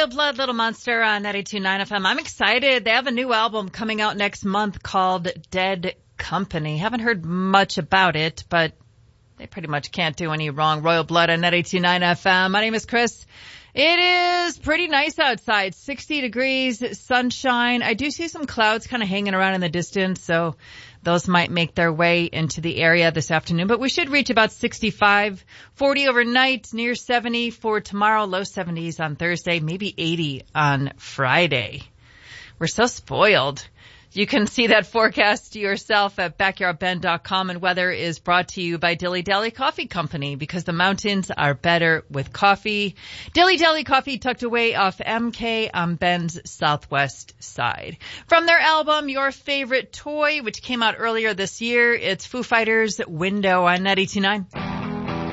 Royal Blood, Little Monster on 92.9 FM. I'm excited. They have a new album coming out next month called Dead Company. Haven't heard much about it, but they pretty much can't do any wrong. Royal Blood on 92.9 FM. My name is Chris. It is pretty nice outside. 60 degrees, sunshine. I do see some clouds kind of hanging around in the distance, so those might make their way into the area this afternoon. But we should reach about 65, 40 overnight, near 70 for tomorrow, low 70s on Thursday, maybe 80 on Friday. We're so spoiled. You can see that forecast yourself at backyardbend.com, and weather is brought to you by Dilly Dally Coffee Company, because the mountains are better with coffee. Dilly Dally Coffee tucked away off MK on Bend's southwest side. From their album, Your Favorite Toy, which came out earlier this year, it's Foo Fighters' Window on 92.9.